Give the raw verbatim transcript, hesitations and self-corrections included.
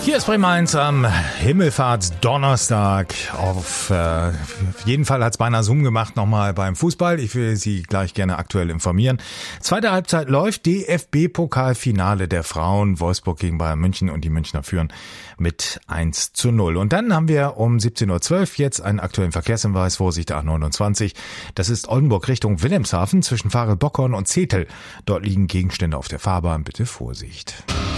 Hier ist Bremen eins am Himmelfahrtsdonnerstag. Auf äh, jeden Fall hat's beinahe Zoom gemacht nochmal beim Fußball. Ich will Sie gleich gerne aktuell informieren. Zweite Halbzeit läuft, D F B-Pokalfinale der Frauen. Wolfsburg gegen Bayern München und die Münchner führen mit eins zu null. Und dann haben wir um siebzehn Uhr zwölf jetzt einen aktuellen Verkehrshinweis. Vorsicht, A neunundzwanzig. Das ist Oldenburg Richtung Wilhelmshaven zwischen Farel-Bockhorn und Zetel. Dort liegen Gegenstände auf der Fahrbahn. Bitte Vorsicht.